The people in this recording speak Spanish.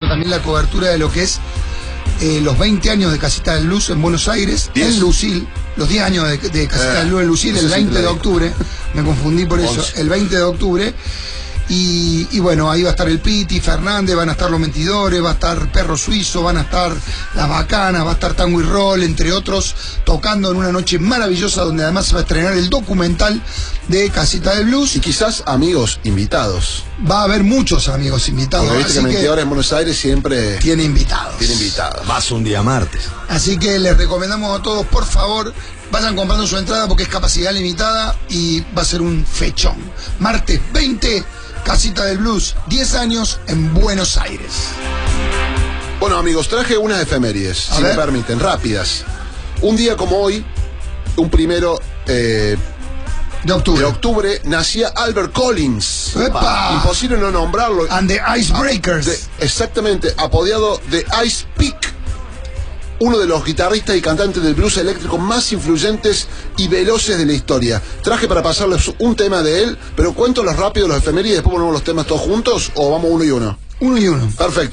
también la cobertura de lo que es los 20 años de Casita del Blues en Buenos Aires, en Lucil, los 10 años de Casita del Blues en Lucil, el 20 de octubre, me confundí por eso, el 20 de octubre. Y bueno, ahí va a estar el Piti, Fernández, van a estar los Mentidores, va a estar Perro Suizo, van a estar Las Bacanas, va a estar Tango y Roll, entre otros, tocando en una noche maravillosa donde además se va a estrenar el documental de Casita del Blues. Y quizás amigos invitados. Va a haber muchos amigos invitados. Porque viste que Mentidores en Buenos Aires siempre tiene invitados. Tiene invitados. Vas un día martes. Así que les recomendamos a todos, por favor, vayan comprando su entrada porque es capacidad limitada y va a ser un fechón. Martes 20, Casita del Blues, 10 años en Buenos Aires. Bueno, amigos, traje unas efemérides, si me permiten, rápidas. Un día como hoy, un 1 de octubre, nacía Albert Collins. ¡Epa! Imposible no nombrarlo. And the Icebreakers. Exactamente, apodado de Ice Pick. Uno de los guitarristas y cantantes del blues eléctrico más influyentes y veloces de la historia. Traje para pasarles un tema de él, pero cuento los rápidos, los efemérides, y después ponemos los temas todos juntos, o vamos uno y uno. Uno y uno. Perfecto.